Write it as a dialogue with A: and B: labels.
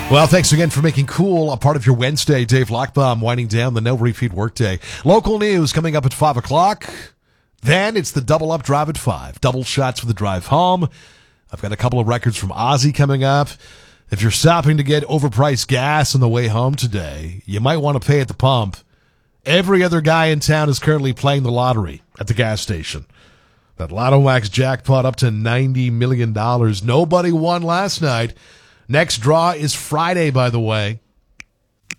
A: Well, thanks again for making cool a part of your Wednesday. Dave Lockbaum winding down the no repeat workday. Local news coming up at 5 o'clock. Then it's the double up drive at 5. Double shots for the drive home. I've got a couple of records from Ozzy coming up. If you're stopping to get overpriced gas on the way home today, you might want to pay at the pump. Every other guy in town is currently playing the lottery at the gas station. That Lotto Wax jackpot up to $90 million. Nobody won last night. Next draw is Friday, by the way.